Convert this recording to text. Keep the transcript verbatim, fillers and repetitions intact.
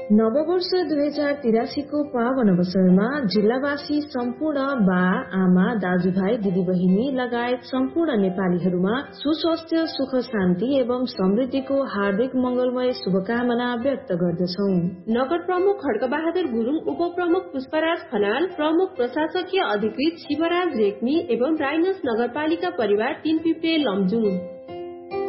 नववर्ष दुई हजार तिरासीको पावन अवसरमा जिल्लावासी सम्पूर्ण बा आमा दाजुभाइ दिदीबहिनी लगायत सम्पूर्ण नेपालीहरूमा सुस्वास्थ्य सुख शान्ति एवं समृद्धिको हार्दिक मंगलमय शुभकामना व्यक्त गर्दछौ। नगर प्रमुख खड्कबहादुर गुरुङ, उप प्रमुख पुष्पराज खनाल, प्रमुख प्रशासकीय अधिकृत शिवराज रेग्मी एवं राइनस नगरपालिका परिवार तीन पिप्रे लमजुङ।